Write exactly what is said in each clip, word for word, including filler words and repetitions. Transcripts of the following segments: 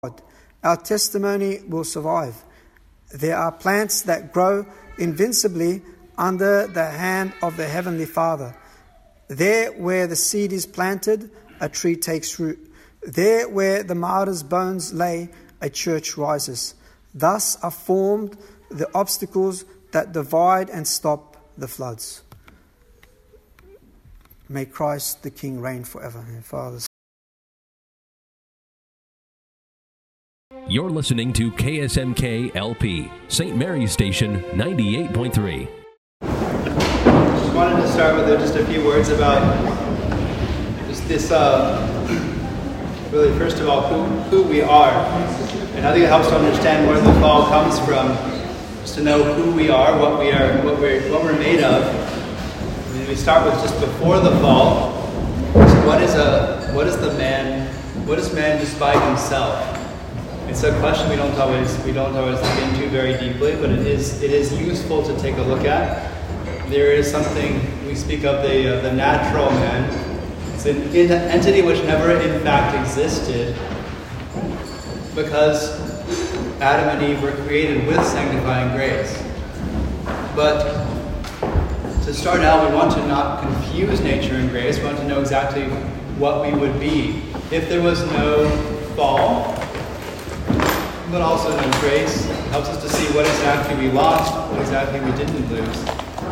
Our testimony will survive. There are plants that grow invincibly under the hand of the Heavenly Father. There where the seed is planted, a tree takes root. There where the martyr's bones lay, a church rises. Thus are formed the obstacles that divide and stop the floods. May Christ the King reign forever. Fathers. You're listening to K S M K L P, Saint Mary's Station, ninety-eight point three. Just wanted to start with just a few words about just this, uh, really, first of all, who, who we are. And I think it helps to understand where the fall comes from, just to know who we are, what we are, what we're, what we're made of. I mean, we start with just before the fall. So what is a, what is the man, what is man despite himself? It's a question we don't always we don't always look into very deeply, but it is it is useful to take a look at. There is something we speak of the uh, the natural man. It's an entity which never in fact existed, because Adam and Eve were created with sanctifying grace. But to start out, we want to not confuse nature and grace. We want to know exactly what we would be if there was no fall. But also no grace. It helps us to see what exactly we lost, what exactly we didn't lose.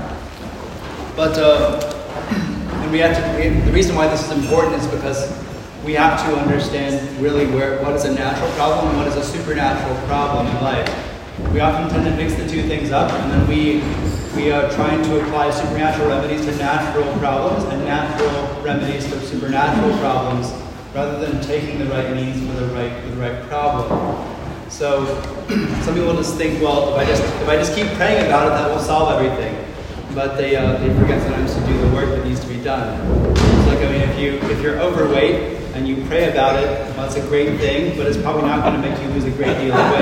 But uh, and we have to. We, the reason why this is important is because we have to understand really where what is a natural problem and what is a supernatural problem in life. We often tend to mix the two things up, and then we we are trying to apply supernatural remedies to natural problems and natural remedies to supernatural problems, rather than taking the right means for the right for the right problem. So some people just think, well, if I just if I just keep praying about it, that will solve everything. But they uh, they forget sometimes to do the work that needs to be done. It's like, I mean, if you if you're overweight and you pray about it, well, it's a great thing, but it's probably not going to make you lose a great deal of weight.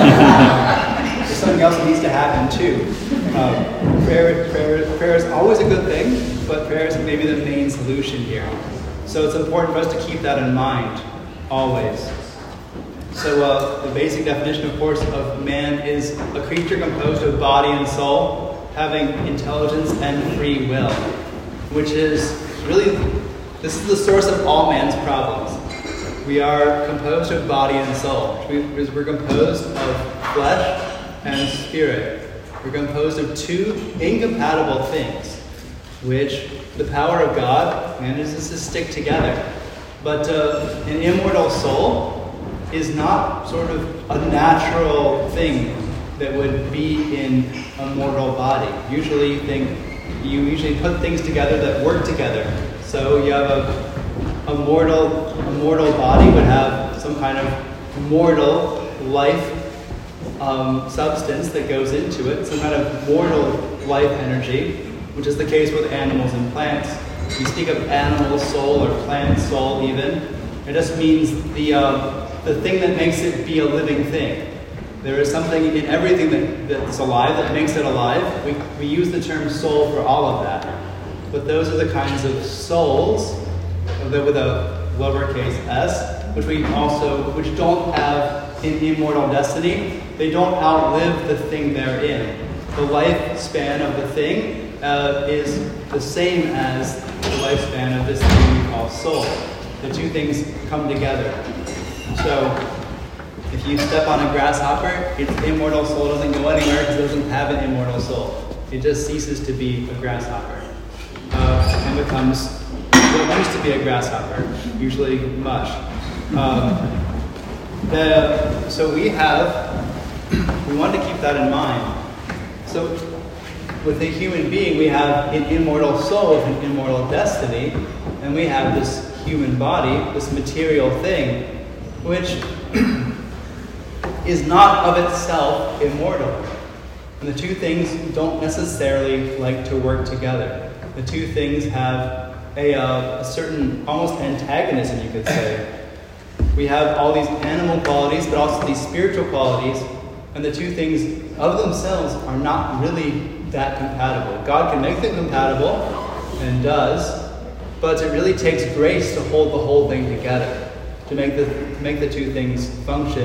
um, there's something else that needs to happen too. Um, prayer prayer prayer is always a good thing, but prayer is maybe the main solution here. So it's important for us to keep that in mind always. So uh, the basic definition, of course, of man is a creature composed of body and soul, having intelligence and free will, which is really, this is the source of all man's problems. We are composed of body and soul. We're composed of flesh and spirit. We're composed of two incompatible things, which the power of God manages to stick together. But uh, an immortal soul is not sort of a natural thing that would be in a mortal body. Usually you think, you usually put things together that work together. So you have a, a mortal a mortal body would have some kind of mortal life um, substance that goes into it, some kind of mortal life energy, which is the case with animals and plants. You speak of animal soul or plant soul even. It just means the uh, the thing that makes it be a living thing. There is something in everything that, that's alive that makes it alive. We, we use the term soul for all of that. But those are the kinds of souls with a lowercase s, which we also, which don't have an immortal destiny. They don't outlive the thing they're in. The lifespan of the thing uh, is the same as the lifespan of this thing we call soul. The two things come together. So, if you step on a grasshopper, its immortal soul doesn't go anywhere because it doesn't have an immortal soul. It just ceases to be a grasshopper uh, and becomes what used to be a grasshopper, usually mush. Um, the, so we have, we want to keep that in mind. So, with a human being, we have an immortal soul with an immortal destiny, and we have this human body, this material thing, which is not of itself immortal. And the two things don't necessarily like to work together. The two things have a, uh, a certain, almost antagonism, you could say. We have all these animal qualities, but also these spiritual qualities, and the two things of themselves are not really that compatible. God can make them compatible, and does, but it really takes grace to hold the whole thing together. to make the, to make the two things function